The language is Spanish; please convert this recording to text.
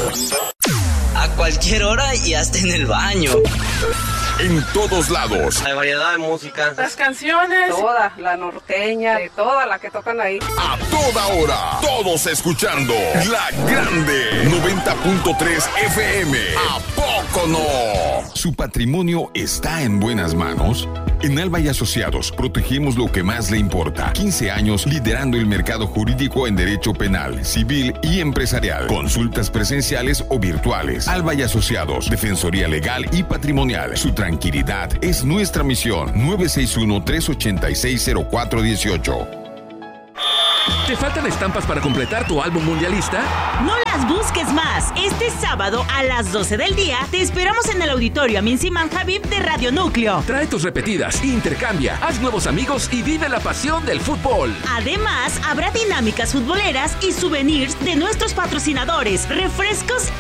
A cualquier hora y hasta en el baño. En todos lados. Hay variedad de música. Las canciones. Toda, la norteña, de toda la que tocan ahí. A toda hora. Todos escuchando. La Grande 90.3 FM. ¿A poco no? ¿Su patrimonio está en buenas manos? En Alba y Asociados protegemos lo que más le importa. 15 años liderando el mercado jurídico en derecho penal, civil y empresarial. Consultas presenciales o virtuales. Alba y Asociados, Defensoría Legal y Patrimonial. Su tranquilidad es nuestra misión. 961-386-0418. ¿Te faltan estampas para completar tu álbum mundialista? No las busques más. Este sábado a las 12 del día te esperamos en el auditorio Amin Siman Habib de Radio Núcleo. Trae tus repetidas, intercambia, haz nuevos amigos y vive la pasión del fútbol. Además, habrá dinámicas futboleras y souvenirs de nuestros patrocinadores, refrescos